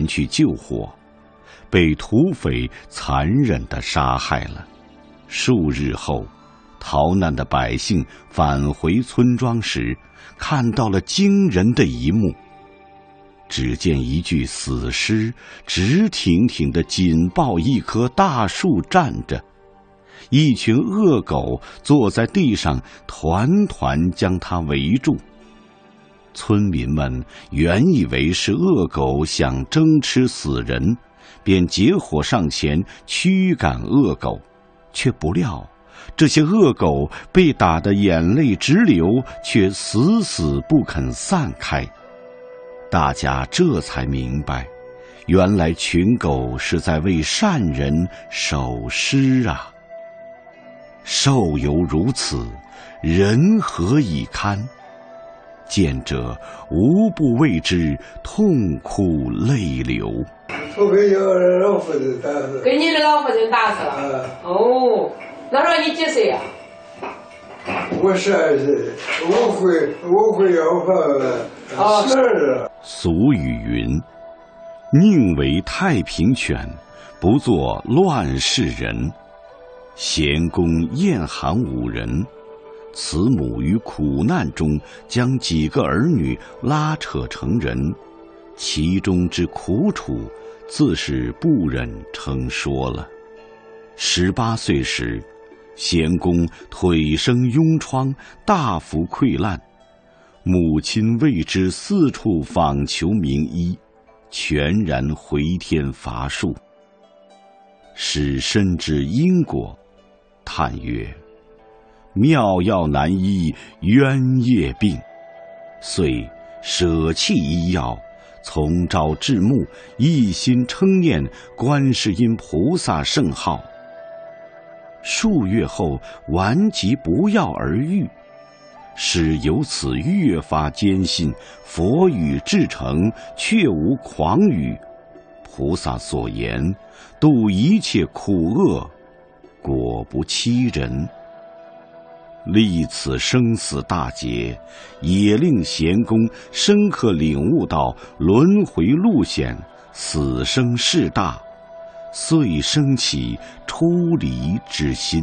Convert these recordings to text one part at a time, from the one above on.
去救火，被土匪残忍地杀害了。数日后，逃难的百姓返回村庄时，看到了惊人的一幕。只见一具死尸直挺挺地紧抱一棵大树站着，一群恶狗坐在地上团团将它围住。村民们原以为是恶狗想争吃死人，便结伙上前驱赶恶狗，却不料这些恶狗被打得眼泪直流，却死死不肯散开。大家这才明白，原来群狗是在为善人守尸啊！兽犹如此，人何以堪？见者无不为之痛哭泪流。 我给老夫人打死。给你的老夫人打死了？哦，那时候你几岁呀？我12岁，我会要饭12。 俗语云：宁为太平犬，不做乱世人。咸公厌寒5人，慈母于苦难中将几个儿女拉扯成人，其中之苦楚，自是不忍称说了。18岁时，咸公腿生痈疮，大幅溃烂，母亲为之四处访求名医，全然回天乏术。使深知因果，叹曰：妙药难医冤业病，遂舍弃医药，从朝至暮，一心称念观世音菩萨圣号。数月后，顽疾不药而愈，使由此越发坚信佛语至诚，确无诳语。菩萨所言，度一切苦厄，果不欺人。历此生死大劫，也令咸公深刻领悟到轮回路险，死生事大，遂生起出离之心。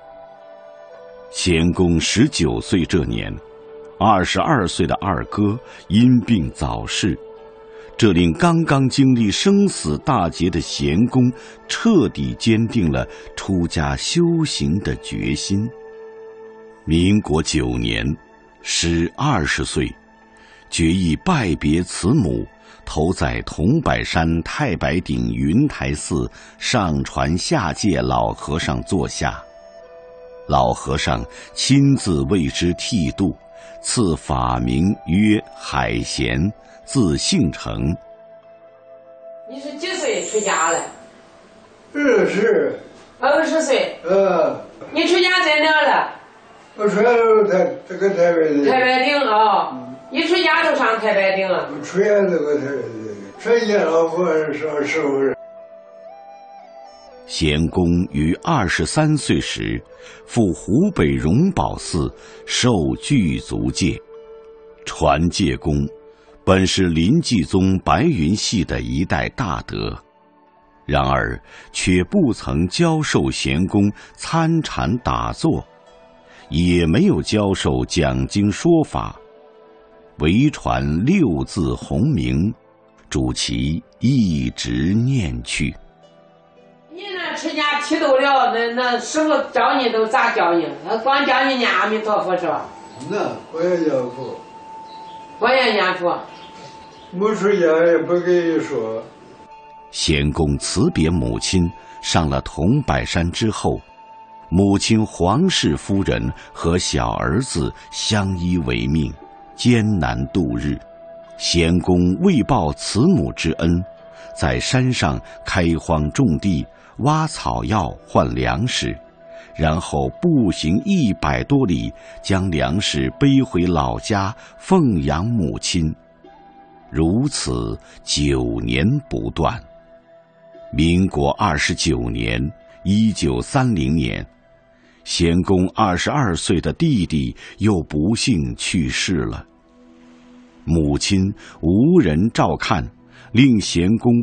咸公19岁这年，22岁的二哥因病早逝，这令刚刚经历生死大劫的咸公彻底坚定了出家修行的决心。民国9年，时20岁，决意拜别慈母，投在桐柏山太白顶云台寺上传下界老和尚座下。老和尚亲自为之剃度，赐法名曰海贤，字姓成。 你是几岁出家了？20岁。你出家在哪了？我出家这个太白顶。太白顶啊！一出家就上太白顶了。我出家这个太白顶，出家老和尚上15人。 咸公于23岁时，赴湖北荣宝寺受具足戒。传戒公本是临济宗白云系的一代大德，然而却不曾教授咸公参禅打坐，也没有教授讲经说法，唯传6字洪名，主其一直念去。 你那出家剃度了，那师傅教你都咋教你？光教你念阿弥陀佛是吧？ 那我也念佛， 我也念佛。 没出家也不跟你说。 咸公辞别母亲，上了桐柏山之后，母亲黄氏夫人和小儿子相依为命，艰难度日。咸公为报慈母之恩，在山上开荒种地，挖草药换粮食，然后步行100多里，将粮食背回老家奉养母亲。如此9年不断。民国29年1930年，咸公22岁的弟弟又不幸去世了。母亲无人照看，令咸公